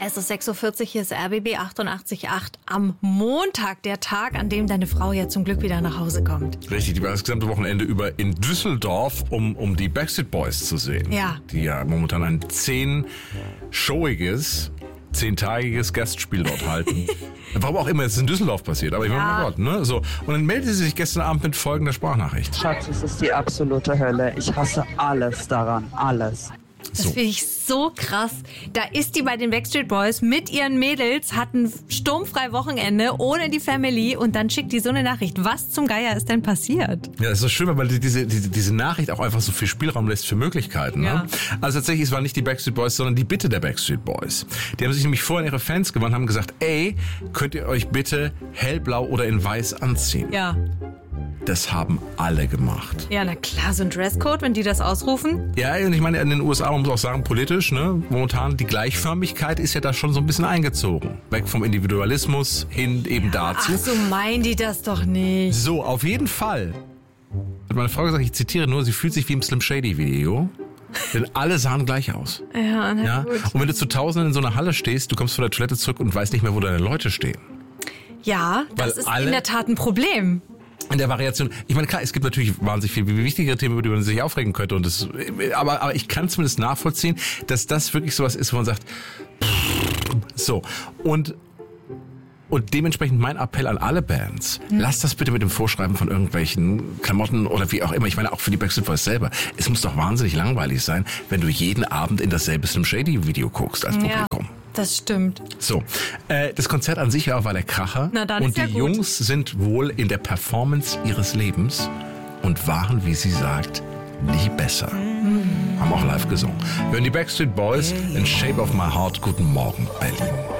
Es ist 6.40 Uhr, hier ist RBB 88.8 am Montag, der Tag, an dem deine Frau ja zum Glück wieder nach Hause kommt. Richtig, die war das gesamte Wochenende über in Düsseldorf, um die Backstreet Boys zu sehen. Ja. Die ja momentan ein 10-tagiges Gastspiel dort halten. Warum auch immer, es ist in Düsseldorf passiert, aber ich meine, Gott, ne? So. Und dann meldete sie sich gestern Abend mit folgender Sprachnachricht. Schatz, es ist die absolute Hölle. Ich hasse alles daran, alles. Das finde ich so krass. Da ist die bei den Backstreet Boys mit ihren Mädels, hatten sturmfrei Wochenende ohne die Family und dann schickt die so eine Nachricht. Was zum Geier ist denn passiert? Ja, das ist so schön, weil diese Nachricht auch einfach so viel Spielraum lässt für Möglichkeiten. Ja. Ne? Also tatsächlich, es waren nicht die Backstreet Boys, sondern die Bitte der Backstreet Boys. Die haben sich nämlich vorher an ihre Fans gewandt und haben gesagt, ey, könnt ihr euch bitte hellblau oder in weiß anziehen? Ja. Das haben alle gemacht. Ja, na klar, so ein Dresscode, wenn die das ausrufen. Ja, und ich meine, in den USA, man muss auch sagen, politisch, ne, momentan, die Gleichförmigkeit ist ja da schon so ein bisschen eingezogen. Weg vom Individualismus hin eben dazu. Ach, so meinen die das doch nicht. So, auf jeden Fall hat meine Frau gesagt, ich zitiere nur, sie fühlt sich wie im Slim Shady Video. Denn alle sahen gleich aus. Ja, na Ja? gut. Und wenn du zu Tausenden in so einer Halle stehst, du kommst von der Toilette zurück und weißt nicht mehr, wo deine Leute stehen. Ja, das Weil ist alle- in der Tat ein Problem. In der Variation, ich meine, klar, es gibt natürlich wahnsinnig viel wichtigere Themen, über die man sich aufregen könnte. Und das, aber ich kann zumindest nachvollziehen, dass das wirklich sowas ist, wo man sagt, so. Und dementsprechend mein Appell an alle Bands, lasst das bitte mit dem Vorschreiben von irgendwelchen Klamotten oder wie auch immer. Ich meine, auch für die Backstreet Boys selber. Es muss doch wahnsinnig langweilig sein, wenn du jeden Abend in dasselbe Slim Shady Video guckst als Publikum. Ja, das stimmt. So, das Konzert an sich war der Kracher. Na, dann und ist ja die gut. Jungs sind wohl in der Performance ihres Lebens und waren, wie sie sagt, nie besser. Haben auch live gesungen. Wir hören die Backstreet Boys in Shape of My Heart. Guten Morgen, Berlin.